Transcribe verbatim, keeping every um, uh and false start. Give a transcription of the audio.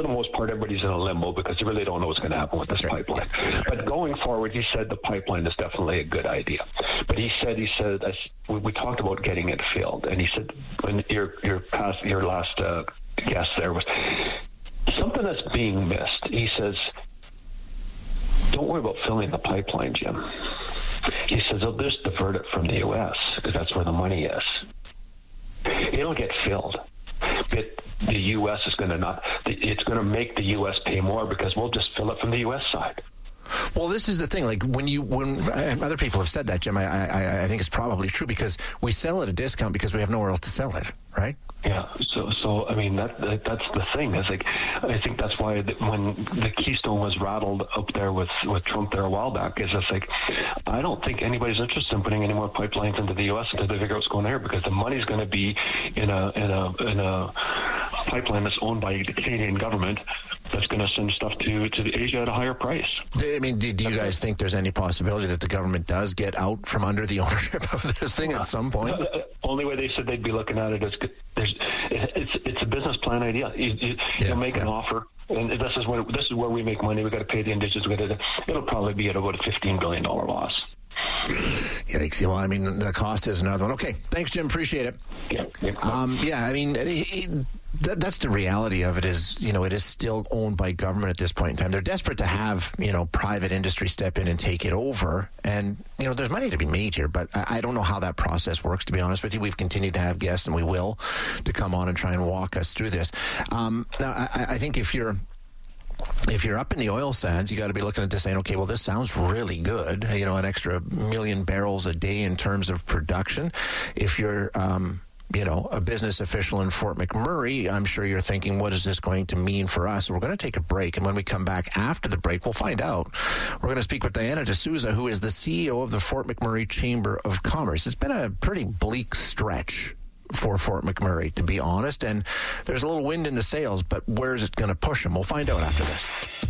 for the most part, everybody's in a limbo because they really don't know what's going to happen with this That's right. pipeline. But going forward, he said the pipeline is definitely a good idea. But he said, he said, as we, we talked about getting it filled, and he said, when your your past your last uh, guest there was something that's being missed. He says, don't worry about filling the pipeline, Jim. He says, they'll just divert it from the U S because that's where the money is. It'll get filled. But the U S is going to not, it's going to make the U S pay more because we'll just fill it from the U S side. Well, this is the thing. Like when you, when and other people have said that, Jim, I, I, I think it's probably true because we sell at a discount because we have nowhere else to sell it, right? Yeah. So, so I mean, that, that that's the thing. Is like, I think that's why the, when the Keystone was rattled up there with, with Trump there a while back, is it's like, I don't think anybody's interested in putting any more pipelines into the U S until they figure out what's going there, because the money's going to be in a in a in a pipeline that's owned by the Canadian government that's going to send stuff to to Asia at a higher price. I mean, do, do you guys think there's any possibility that the government does get out from under the ownership of this thing at some point? Uh, only way they said they'd be looking at it is there's it's it's a business plan idea. You, you, yeah, you'll make yeah. an offer, and this is where this is where we make money. We got to pay the Indigenous. We got to. It'll probably be at about a fifteen billion dollar loss. Yikes. Well, I mean, the cost is another one. Okay. Thanks, Jim. Appreciate it. Yeah. Yeah. Um, yeah I mean, it, it, that, that's the reality of it is, you know, it is still owned by government at this point in time. They're desperate to have, you know, private industry step in and take it over. And, you know, there's money to be made here, but I, I don't know how that process works, to be honest with you. We've continued to have guests, and we will, to come on and try and walk us through this. Um, now, I, I think if you're If you're up in the oil sands, you got to be looking at this saying, okay, well, this sounds really good. You know, an extra million barrels a day in terms of production. If you're, um, you know, a business official in Fort McMurray, I'm sure you're thinking, what is this going to mean for us? So we're going to take a break. And when we come back after the break, we'll find out. We're going to speak with Diana D'Souza, who is the C E O of the Fort McMurray Chamber of Commerce. It's been a pretty bleak stretch for Fort McMurray, to be honest, and there's a little wind in the sails, but where is it going to push them? We'll find out after this.